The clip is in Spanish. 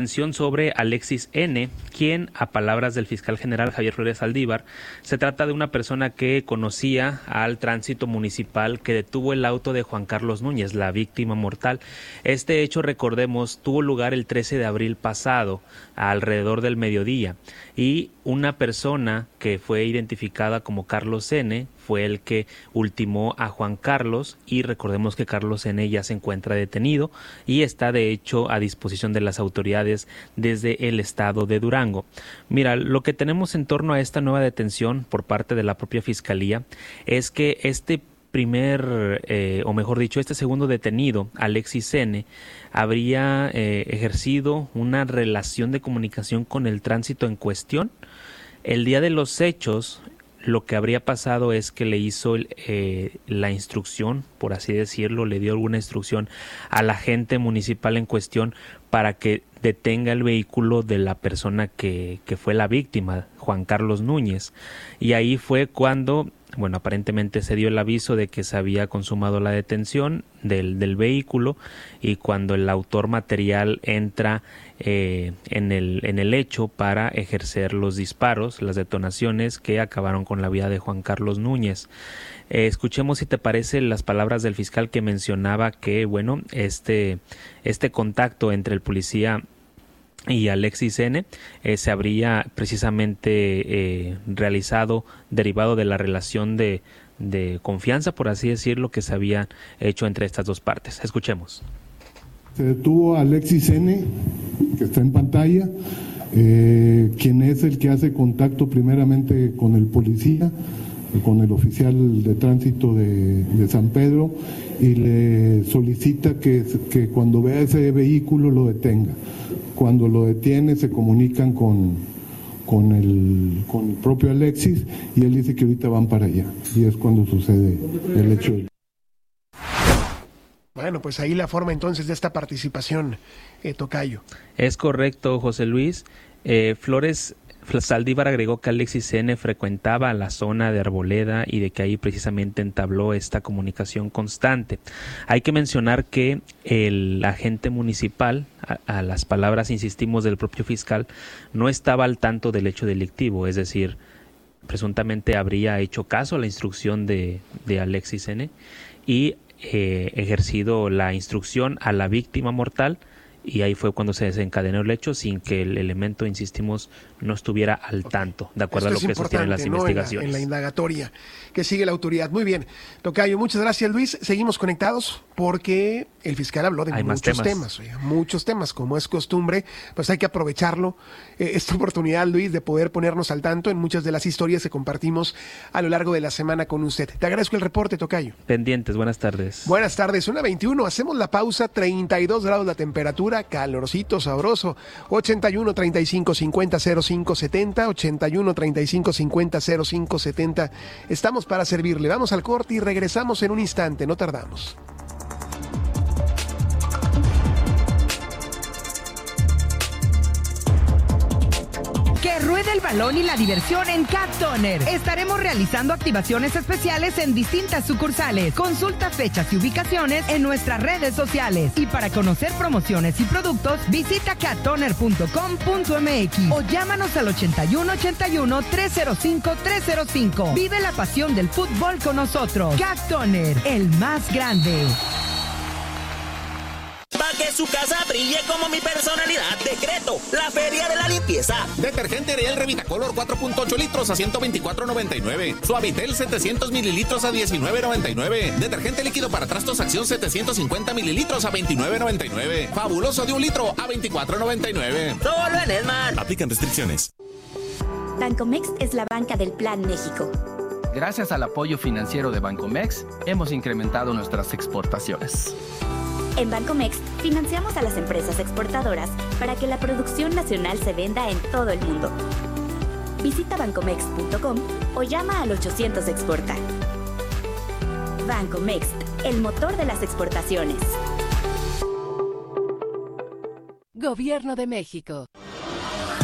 Sobre Alexis N., quien, a palabras del fiscal general Javier Flores Saldívar, se trata de una persona que conocía al tránsito municipal que detuvo el auto de Juan Carlos Núñez, la víctima mortal. Este hecho, recordemos, tuvo lugar el 13 de abril pasado, alrededor del mediodía, y una persona que fue identificada como Carlos N. fue el que ultimó a Juan Carlos, y recordemos que Carlos N. ya se encuentra detenido y está de hecho a disposición de las autoridades desde el estado de Durango. Mira, lo que tenemos en torno a esta nueva detención por parte de la propia Fiscalía es que este segundo detenido, Alexis N., habría ejercido una relación de comunicación con el tránsito en cuestión. El día de los hechos, lo que habría pasado es que le hizo la instrucción, por así decirlo, le dio alguna instrucción al agente municipal en cuestión para que detenga el vehículo de la persona que fue la víctima, Juan Carlos Núñez. Y ahí fue cuando, aparentemente se dio el aviso de que se había consumado la detención del vehículo, y cuando el autor material entra en el hecho para ejercer los disparos, las detonaciones que acabaron con la vida de Juan Carlos Núñez. Escuchemos, si te parece, las palabras del fiscal que mencionaba que, este contacto entre el policía y Alexis N. Se habría precisamente realizado derivado de la relación de confianza, por así decirlo, que se había hecho entre estas dos partes. Escuchemos. Se detuvo a Alexis N., que está en pantalla, quien es el que hace contacto primeramente con el policía, con el oficial de tránsito de San Pedro, y le solicita que cuando vea ese vehículo lo detenga. Cuando lo detiene se comunican con el propio Alexis, y él dice que ahorita van para allá, y es cuando sucede el hecho. Bueno, pues ahí la forma entonces de esta participación, tocayo. Es correcto, José Luis. Flores Saldívar agregó que Alexis N. frecuentaba la zona de Arboleda y de que ahí precisamente entabló esta comunicación constante. Hay que mencionar que el agente municipal, a las palabras, insistimos, del propio fiscal, no estaba al tanto del hecho delictivo, es decir, presuntamente habría hecho caso a la instrucción de Alexis N. y ejercido la instrucción a la víctima mortal, y ahí fue cuando se desencadenó el hecho sin que el elemento, insistimos, no estuviera al tanto, de acuerdo a lo que sostienen las investigaciones. En la indagatoria que sigue la autoridad. Muy bien, tocayo, muchas gracias, Luis. Seguimos conectados porque el fiscal habló de muchos temas, como es costumbre, pues hay que aprovecharlo, esta oportunidad, Luis, de poder ponernos al tanto en muchas de las historias que compartimos a lo largo de la semana con usted. Te agradezco el reporte, tocayo. Pendientes, buenas tardes. Buenas tardes, 1:21, hacemos la pausa, 32 grados la temperatura, calorcito, sabroso, 81 35 50 05 70, 81 35 50 05 70. Estamos para servirle. Vamos al corte y regresamos en un instante, no tardamos. Que ruede el balón y la diversión en Cat Toner. Estaremos realizando activaciones especiales en distintas sucursales. Consulta fechas y ubicaciones en nuestras redes sociales. Y para conocer promociones y productos, visita cattoner.com.mx o llámanos al 8181-305-305. Vive la pasión del fútbol con nosotros. Cat Toner, el más grande. Para que su casa brille como mi personalidad, decreto la Feria de la Limpieza. Detergente Ariel Revitacolor 4.8 litros a $124.99. Suavitel 700 mililitros a $19.99. Detergente líquido para trastos Acción 750 mililitros a $29.99. Fabuloso de 1 litro a $24.99. Solo en Esmar. Aplican restricciones. Bancomext es la banca del Plan México. Gracias al apoyo financiero de Bancomext, hemos incrementado nuestras exportaciones. En Bancomext financiamos a las empresas exportadoras para que la producción nacional se venda en todo el mundo. Visita bancomext.com o llama al 800 Exporta. Bancomext, el motor de las exportaciones. Gobierno de México.